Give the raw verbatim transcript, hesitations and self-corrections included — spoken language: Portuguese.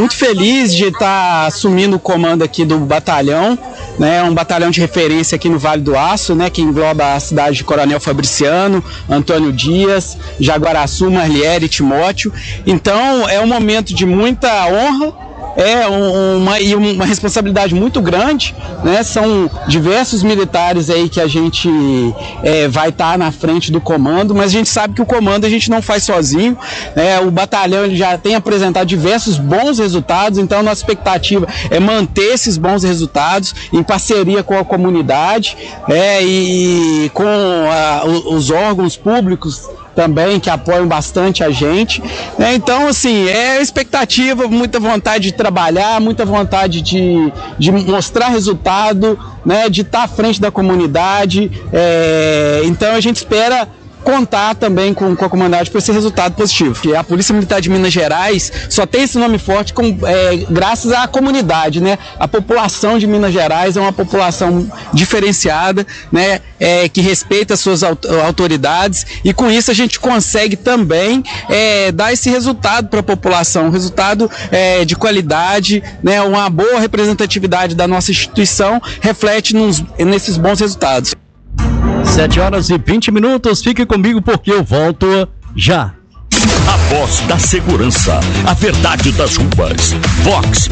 muito feliz de estar assumindo o comando aqui do batalhão, né, um batalhão de referência aqui no Vale do Aço, né, que engloba a cidade de Coronel Fabriciano, Antônio Dias, Jaguaraçu, Marliere e Timóteo. Então é um momento de muita honra, é uma, e uma responsabilidade muito grande, né? São diversos militares aí que a gente é, vai estar na frente do comando, mas a gente sabe que o comando a gente não faz sozinho, né? O batalhão ele já tem apresentado diversos bons resultados, então a nossa expectativa é manter esses bons resultados em parceria com a comunidade, é, e com a, os órgãos públicos também, que apoiam bastante a gente, né? Então, assim, é expectativa, muita vontade de trabalhar, muita vontade de, de mostrar resultado, né? De estar à frente da comunidade, é, então a gente espera contar também com, com a comunidade para esse resultado positivo. Porque a Polícia Militar de Minas Gerais só tem esse nome forte com, é, graças à comunidade, né? A população de Minas Gerais é uma população diferenciada, né? É, que respeita as suas autoridades, e com isso a gente consegue também é, dar esse resultado para a população, um resultado é, de qualidade, né? Uma boa representatividade da nossa instituição reflete nos, nesses bons resultados. sete horas e vinte minutos, fique comigo porque eu volto já. A voz da segurança, a verdade das ruas. Vox